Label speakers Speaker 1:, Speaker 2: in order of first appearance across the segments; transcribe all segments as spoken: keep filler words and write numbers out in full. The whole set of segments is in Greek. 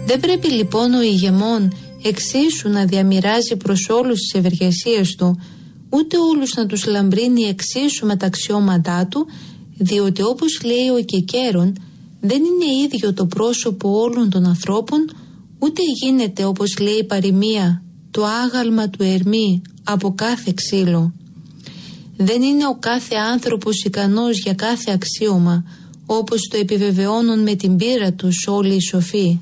Speaker 1: Δεν πρέπει λοιπόν ο ηγεμόν εξίσου να διαμοιράζει προς όλους τις ευεργεσίες του, ούτε όλους να τους λαμπρύνει εξίσου με τα αξιώματά του, διότι όπως λέει ο Κικέρον, δεν είναι ίδιο το πρόσωπο όλων των ανθρώπων, ούτε γίνεται, όπως λέει η παροιμία, το άγαλμα του ερμή από κάθε ξύλο. Δεν είναι ο κάθε άνθρωπος ικανός για κάθε αξίωμα, όπως το επιβεβαιώνουν με την πείρα τους όλοι οι σοφοί.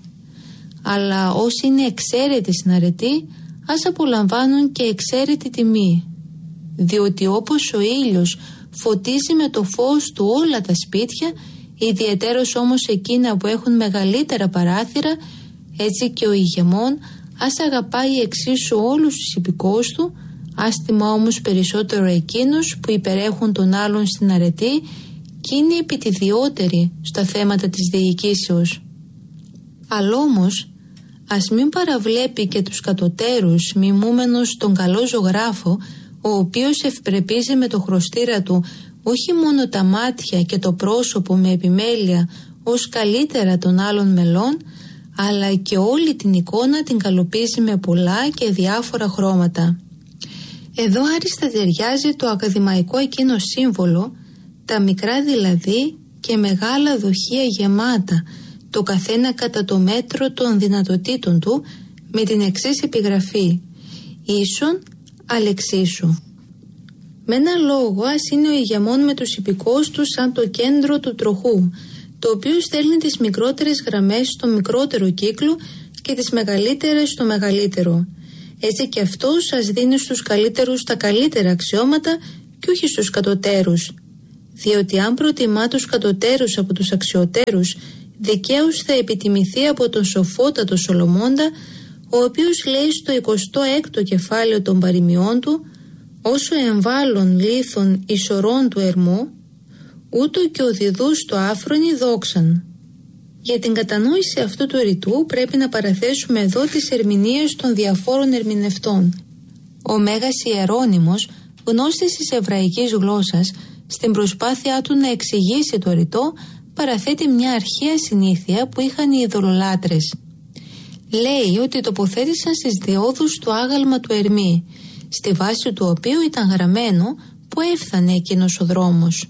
Speaker 1: Αλλά όσοι είναι εξαίρετοι στην αρετή, ας απολαμβάνουν και εξαίρετη τιμή. Διότι όπως ο ήλιος φωτίζει με το φως του όλα τα σπίτια, ιδιαιτέρως όμως εκείνα που έχουν μεγαλύτερα παράθυρα, έτσι και ο ηγεμόν ας αγαπάει εξίσου όλους τους υπηκόους του, ας τιμά όμως περισσότερο εκείνους που υπερέχουν των άλλων στην αρετή και είναι επιτιδιότεροι στα θέματα της διοικήσεως. Αλλά όμως ας μην παραβλέπει και τους κατωτέρους, μιμούμενος τον καλό ζωγράφο, ο οποίος ευπρεπίζει με το χρωστήρα του όχι μόνο τα μάτια και το πρόσωπο με επιμέλεια ως καλύτερα των άλλων μελών, αλλά και όλη την εικόνα την καλοπίζει με πολλά και διάφορα χρώματα. Εδώ άριστα ταιριάζει το ακαδημαϊκό εκείνο σύμβολο, τα μικρά δηλαδή και μεγάλα δοχεία γεμάτα, το καθένα κατά το μέτρο των δυνατοτήτων του, με την εξής επιγραφή: ίσον αλεξίσου. Με ένα λόγο, ας είναι ο ηγεμόν με τους υπηκόους του σαν το κέντρο του τροχού, το οποίο στέλνει τις μικρότερες γραμμές στο μικρότερο κύκλο και τις μεγαλύτερες στο μεγαλύτερο. Έτσι και αυτός σας δίνει στους καλύτερους τα καλύτερα αξιώματα και όχι στους κατωτέρους. Διότι αν προτιμά τους κατωτέρους από τους αξιωτέρους, δικαίως θα επιτιμηθεί από τον σοφότατο Σολομώντα, ο οποίος λέει στο εικοστό έκτο κεφάλαιο των παροιμιών του, όσο εμβάλλον λίθον ισορών του ερμού, ούτω και οδηδούς το άφρονη δόξαν. Για την κατανόηση αυτού του ρητού πρέπει να παραθέσουμε εδώ τις ερμηνείες των διαφόρων ερμηνευτών. Ο Μέγας Ιερώνυμος, γνώστης της εβραϊκής γλώσσας, στην προσπάθειά του να εξηγήσει το ρητό, παραθέτει μια αρχαία συνήθεια που είχαν οι ειδωλολάτρες. Λέει ότι τοποθέτησαν στις διόδους του άγαλμα του ερμή, στη βάση του οποίου ήταν γραμμένο που έφθανε εκείνος ο δρόμος.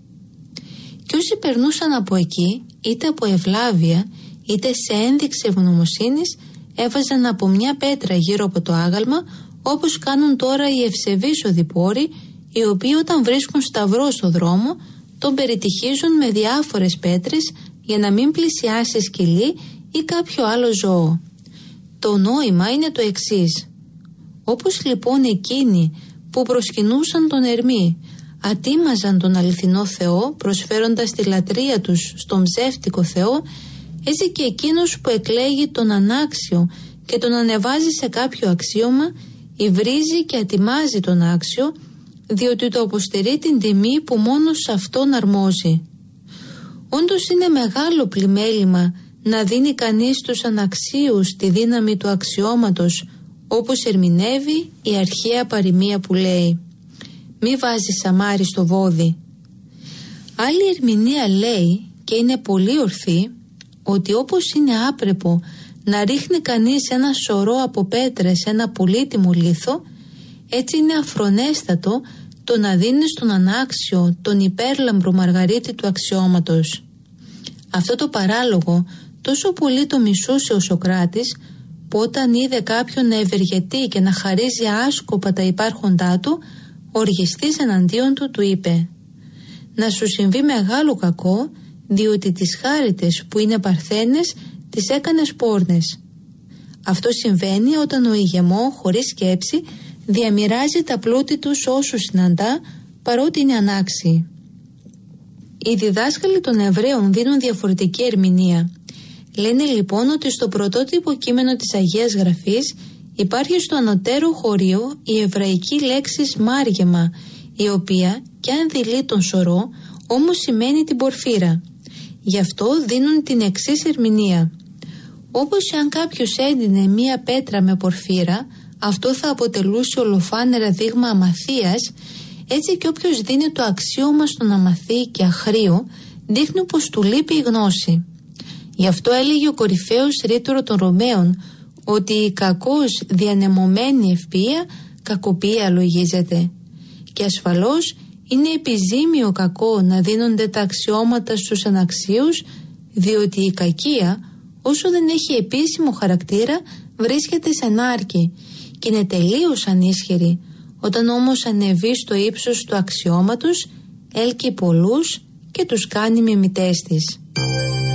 Speaker 1: Και όσοι περνούσαν από εκεί, είτε από ευλάβεια, είτε σε ένδειξη ευγνωμοσύνης, έβαζαν από μια πέτρα γύρω από το άγαλμα, όπως κάνουν τώρα οι ευσεβείς οδηπόροι, οι οποίοι όταν βρίσκουν σταυρό στο δρόμο, τον περιτυχίζουν με διάφορες πέτρες για να μην πλησιάσει σκυλί ή κάποιο άλλο ζώο. Το νόημα είναι το εξής. Όπως λοιπόν εκείνοι που προσκυνούσαν τον ερμή ατίμαζαν τον αληθινό Θεό προσφέροντας τη λατρεία τους στον ψεύτικο Θεό, έτσι και εκείνος που εκλέγει τον ανάξιο και τον ανεβάζει σε κάποιο αξίωμα υβρίζει και ατιμάζει τον άξιο, διότι το αποστερεί την τιμή που μόνο σε αυτόν αρμόζει. Όντως είναι μεγάλο πλημέλημα να δίνει κανείς τους αναξίους τη δύναμη του αξιώματος, όπως ερμηνεύει η αρχαία παροιμία που λέει «Μη βάζεις σαμάρι στο βόδι». Άλλη ερμηνεία λέει, και είναι πολύ ορθή, ότι όπως είναι άπρεπο να ρίχνει κανείς ένα σωρό από πέτρες σε ένα πολύτιμο λίθο, έτσι είναι αφρονέστατο το να δίνει στον ανάξιο τον υπέρλαμπρο μαργαρίτη του αξιώματος. Αυτό το παράλογο τόσο πολύ το μισούσε ο Σωκράτης, που όταν είδε κάποιον να ευεργετεί και να χαρίζει άσκοπα τα υπάρχοντά του, οργιστής εναντίον του του είπε «Να σου συμβεί μεγάλο κακό, διότι τις χάριτες που είναι παρθένες τις έκανες πόρνες». Αυτό συμβαίνει όταν ο ηγεμόν χωρίς σκέψη διαμοιράζει τα πλούτη του όσους συναντά, παρότι είναι ανάξιοι. Οι διδάσκαλοι των Εβραίων δίνουν διαφορετική ερμηνεία. Λένε λοιπόν ότι στο πρωτότυπο κείμενο της Αγίας Γραφής υπάρχει στο ανωτέρω χωρίο η εβραϊκή λέξη μάργεμα, η οποία και αν δειλεί τον σωρό, όμως σημαίνει την πορφύρα. Γι' αυτό δίνουν την εξής ερμηνεία. Όπως αν κάποιος έντυνε μία πέτρα με πορφύρα, αυτό θα αποτελούσε ολοφάνερα δείγμα αμαθίας, έτσι και όποιος δίνει το αξίωμα στον αμαθή και αχρίο, δείχνει πως του λείπει η γνώση. Γι' αυτό έλεγε ο κορυφαίος ρήτορο των Ρωμαίων ότι η κακώς διανεμωμένη ευφυΐα κακοποίηση λογίζεται. Και ασφαλώς είναι επιζήμιο κακό να δίνονται τα αξιώματα στους αναξίους, διότι η κακία, όσο δεν έχει επίσημο χαρακτήρα, βρίσκεται σε νάρκη και είναι τελείως ανίσχυρη. Όταν όμως ανεβεί στο ύψος του αξιώματος, έλκει πολλούς και τους κάνει μιμητές της.